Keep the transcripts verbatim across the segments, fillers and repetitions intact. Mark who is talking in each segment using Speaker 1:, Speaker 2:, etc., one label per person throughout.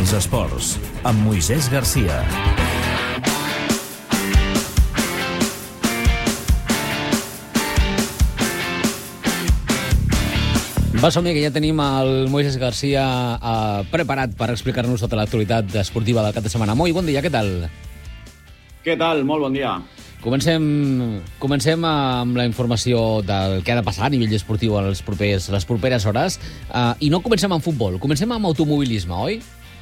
Speaker 1: Els esports, amb Moisès Garcia.
Speaker 2: Va, som-hi, que ja tenim el Moisés Garcia eh, preparat per explicar-nos tota l'actualitat esportiva del cap de setmana. Moi, bon dia, què tal?
Speaker 3: Què tal? Molt bon dia.
Speaker 2: Comencem, comencem amb la informació del que ha de passar a nivell esportiu en els propers, les properes hores. Uh, I no comencem amb futbol, comencem amb automobilisme, oi?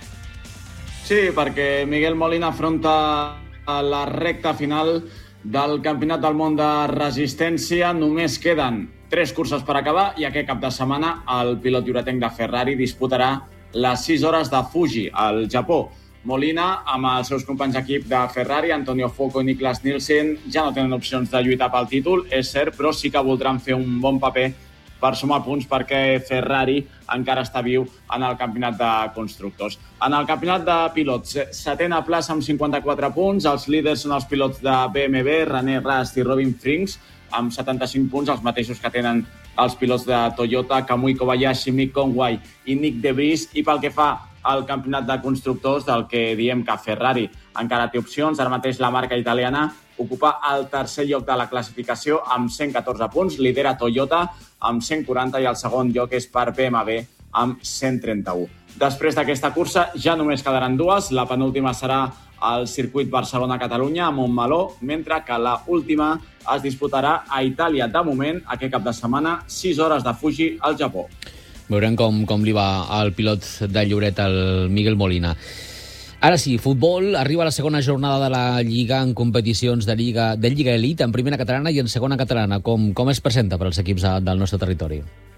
Speaker 3: Sí, perquè Miguel Molina afronta la recta final del Campionat del Món de Resistència. Només queden tres curses per acabar i aquest cap de setmana el pilot lloretenc de Ferrari disputarà les sis hores de Fuji, al Japó. Molina, amb els seus companys d'equip de Ferrari, Antonio Fuoco i Niklas Nielsen, ja no tenen opcions de lluitar pel títol, és cert, però sí que voldran fer un bon paper per sumar punts perquè Ferrari encara està viu en el campionat de constructors. En el campionat de pilots, setena plaça amb cinquanta-quatre punts, els líders són els pilots de B M W, René Rast i Robin Frings, amb setanta-cinc punts, els mateixos que tenen els pilots de Toyota, Kamui Kobayashi, Mick Conway i Nick De Vries, i pel que fa al campionat de constructors, del que diem que Ferrari encara té opcions. Ara mateix la marca italiana ocupa el tercer lloc de la classificació amb cent catorze punts, lidera Toyota amb cent quaranta i el segon lloc és per B M W amb cent trenta-u. Després d'aquesta cursa ja només quedaran dues, la penúltima serà al circuit Barcelona-Catalunya a Montmeló, mentre que la última es disputarà a Itàlia. De moment, aquest cap de setmana, sis hores de Fuji al Japó.
Speaker 2: Veurem com, com li va al pilot de Lloret, el Miguel Molina. Ara sí, futbol. Arriba la segona jornada de la Lliga en competicions de Lliga, de Lliga Elite, en primera catalana i en segona catalana. Com, com es presenta per als equips del nostre territori?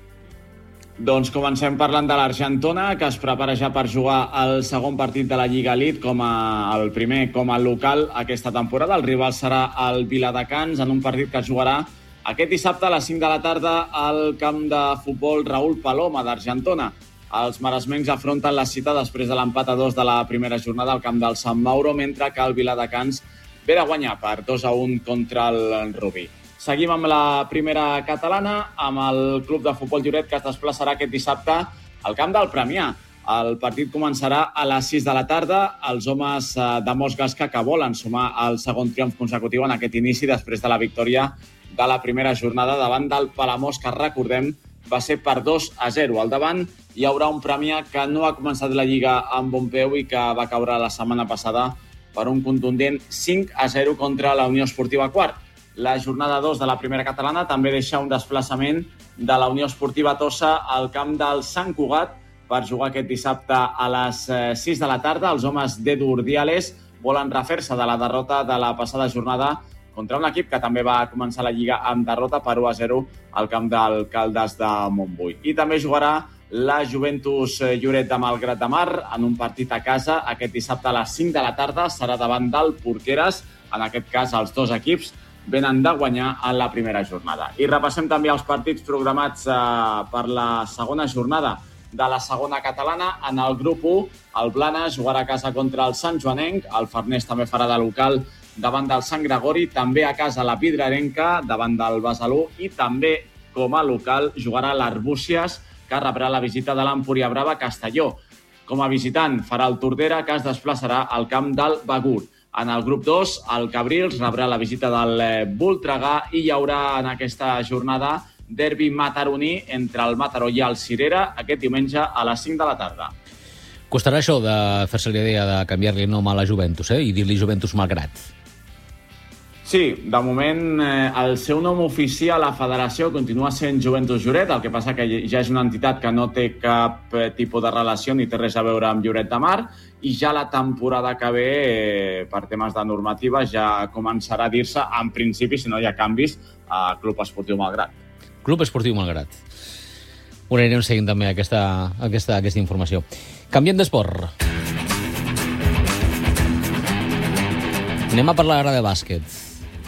Speaker 3: Doncs comencem parlant de l'Argentona, que es prepara ja per jugar el segon partit de la Lliga Elite, com a, el primer com a local aquesta temporada. El rival serà el Viladecans, en un partit que es jugarà aquest dissabte a les cinc de la tarda al camp de futbol Raúl Paloma d'Argentona. Els maresmencs afronten la cita després de l'empat a dos de la primera jornada al camp del Sant Mauro, mentre que el Viladecans ve de guanyar per dos a un contra el Rubí. Seguim amb la primera catalana, amb el club de futbol Lloret, que es desplaçarà aquest dissabte al camp del Premià. El partit començarà a les sis de la tarda. Els homes de Mos Gasca, que volen sumar el segon triomf consecutiu en aquest inici després de la victòria de la primera jornada davant del Palamós, que recordem va ser per dos a zero. Al davant hi haurà un Premià que no ha començat la Lliga amb bon peu i que va caure la setmana passada per un contundent cinc a zero contra la Unió Esportiva Quart. La jornada dos de la primera catalana també deixa un desplaçament de la Unió Esportiva Tossa al camp del Sant Cugat per jugar aquest dissabte a les sis de la tarda. Els homes d'Edu Urdiales volen refer-se de la derrota de la passada jornada contra un equip que també va començar la Lliga amb derrota per u a zero al camp del Caldes de Montbui. I també jugarà la Juventus Lloret de Malgrat de Mar en un partit a casa aquest dissabte a les cinc de la tarda. Serà davant del Porqueres. En aquest cas, els dos equips venen de guanyar en la primera jornada. I repassem també els partits programats eh, per la segona jornada de la segona catalana. En el grup u, el Blanes jugarà a casa contra el Sant Joanenc. El Farners també farà de local davant del Sant Gregori, també a casa la Pidrarenca, davant del Besalú, i també com a local jugarà l'Arbúcies, que rebrà la visita de l'Empúria Brava a Castelló. Com a visitant farà el Tordera, que es desplaçarà al camp del Begur. En el grup dos, el Cabrils rebrà la visita del Voltregà i hi haurà en aquesta jornada derbi mataroní entre el Mataró i el Cirera aquest diumenge a les cinc de la tarda.
Speaker 2: Costarà això de fer-se la idea de canviar-li nom a la Juventus, eh? I dir-li Juventus Malgrat.
Speaker 3: Sí, de moment eh, el seu nom oficial a la federació continua sent Juventus Lloret, el que passa que ja és una entitat que no té cap eh, tipus de relació ni té res a veure amb Lloret de Mar, i ja la temporada que ve, eh, per temes de normativa, ja començarà a dir-se, en principi, si no hi ha canvis, a Club Esportiu Malgrat.
Speaker 2: Club Esportiu Malgrat. Ho anirem seguint també, aquesta, aquesta, aquesta informació. Canviem d'esport. Anem a parlar ara de bàsquet.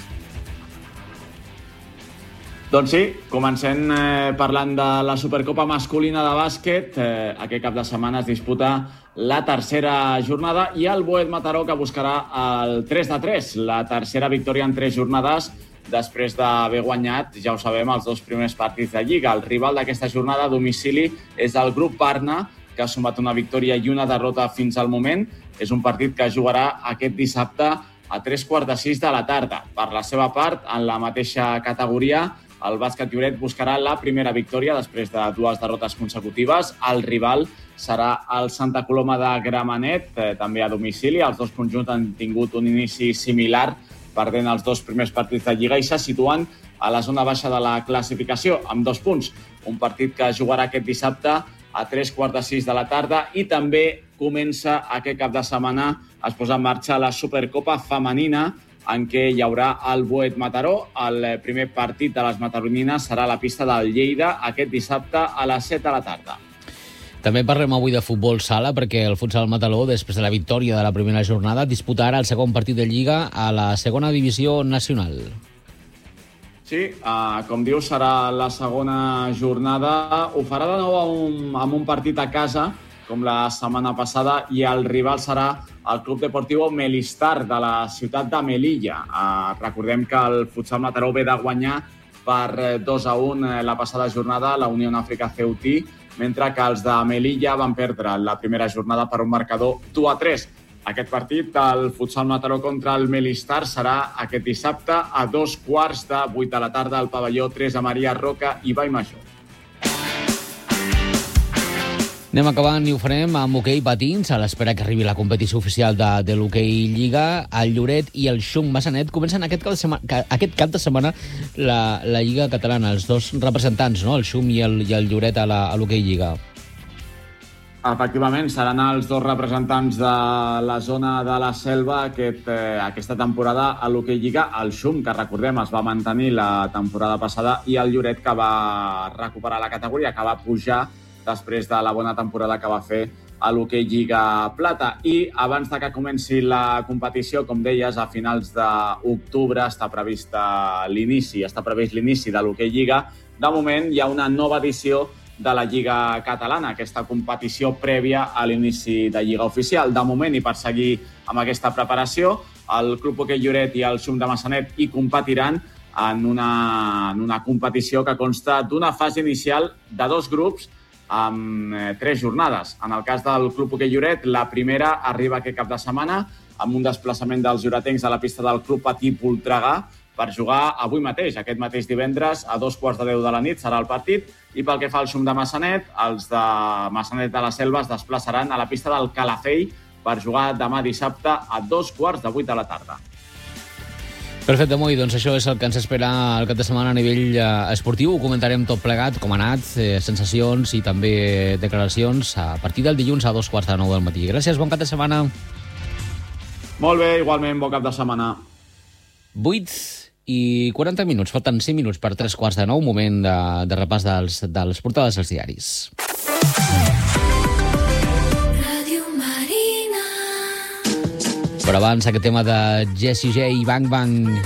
Speaker 3: Doncs sí, comencem eh, parlant de la Supercopa masculina de bàsquet. Eh, aquest cap de setmana es disputa la tercera jornada i el Boet Mataró, que buscarà el tres de tres, la tercera victòria en tres jornades després d'haver guanyat, ja ho sabem, els dos primers partits de Lliga. El rival d'aquesta jornada a domicili és el grup Barna, que ha sumat una victòria i una derrota fins al moment. És un partit que jugarà aquest dissabte a tres quarts de sis de la tarda. Per la seva part, en la mateixa categoria, el bàsquet Lloret buscarà la primera victòria després de dues derrotes consecutives. El rival serà el Santa Coloma de Gramenet, eh, també a domicili. Els dos conjunts han tingut un inici similar, perdent els dos primers partits de Lliga i se situen a la zona baixa de la classificació, amb dos punts. Un partit que jugarà aquest dissabte a tres quarts de sis de la tarda i també comença aquest cap de setmana, es posa en marxa la Supercopa Femenina, en què hi haurà el Boet Mataró. El primer partit de les mataronines serà a la pista del Lleida aquest dissabte a les set de la tarda.
Speaker 2: També parlem avui de futbol sala, perquè el futsal Mataró, després de la victòria de la primera jornada, disputarà el segon partit de Lliga a la segona divisió nacional.
Speaker 3: Sí, uh, com dius, serà la segona jornada. Ho farà de nou amb un, amb un partit a casa, com la setmana passada, i el rival serà el Club Deportiu Melistar, de la ciutat de Melilla. Uh, recordem que el futsal Mataró ve de guanyar per dos a un la passada jornada a la Unió Àfrica Ceutí, mentre que els de Melilla van perdre la primera jornada per un marcador dos a tres. Aquest partit del futsal Mataró contra el Melistar serà aquest dissabte a dos quarts de vuit de la tarda al pavelló Teresa Maria Roca i Vallmajor.
Speaker 2: Anem acabant i ho farem amb hoquei patins, a l'espera que arribi la competició oficial de, de l'hoquei Lliga. El Lloret i el Xum Massanet comencen aquest cap de setmana, aquest cap de setmana la, la Lliga catalana, els dos representants, no? El Xum i el, i el Lloret a la, a l'hoquei Lliga.
Speaker 3: Efectivament, seran els dos representants de la zona de la Selva aquest, eh, aquesta temporada a l'hoquei Lliga. El Xum, que recordem es va mantenir la temporada passada, i el Lloret, que va recuperar la categoria, que va pujar després de la bona temporada que va fer a l'hoquei Lliga Plata. I abans de que comenci la competició, com deies, a finals d'octubre està prevista l'inici, està previst l'inici de l'hoquei Lliga. De moment hi ha una nova edició de la Lliga Catalana, aquesta competició prèvia a l'inici de Lliga oficial. De moment, i per seguir amb aquesta preparació, el Club Hoquei Lloret i el Xum de Massanet hi competiran en una, en una competició que consta d'una fase inicial de dos grups amb eh, tres jornades. En el cas del Club Hoquei Lloret, la primera arriba aquest cap de setmana amb un desplaçament dels lloretencs a la pista del Club Patí Voltregà per jugar avui mateix, aquest mateix divendres, a dos quarts de deu de la nit serà el partit. I pel que fa al Xum de Massanet, els de Massanet de la Selva es desplaçaran a la pista del Calafell per jugar demà dissabte a dos quarts de vuit de la tarda.
Speaker 2: Perfecte, Moi, doncs això és el que ens espera el cap de setmana a nivell eh, esportiu. Ho comentarem tot plegat, com ha anat, eh, sensacions i també declaracions a partir del dilluns a dos quarts de nou del matí. Gràcies, bon cap de setmana.
Speaker 3: Molt bé, igualment, bon cap de setmana. vuit
Speaker 2: i quaranta minuts, falten cinc minuts per tres quarts de nou, moment de, de repàs dels, de les portades dels diaris. Però abans, aquest tema de Jessie J i Bang Bang